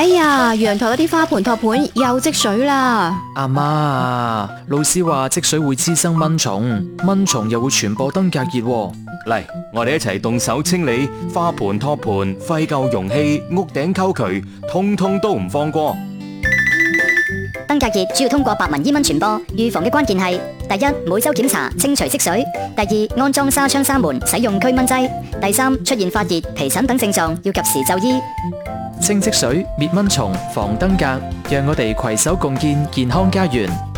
哎呀，陽台嗰啲花盆托盤又積水啦！ 阿媽，老師話積水會滋生蚊蟲，蚊蟲又會傳播登革熱喎。 嚟，我哋一齊動手清理花盆、托盤、廢舊容器、屋頂溝渠，通通都唔放過。 登革熱主要通過白紋伊蚊傳播，預防嘅關鍵係：第一，每周檢查清除積水；第二，安裝紗窗紗門，使用驅蚊劑；第三，出現發熱、皮疹等症狀，要及時就醫。 清積水、滅蚊蟲、防登革，讓我哋攜手共建健康家園。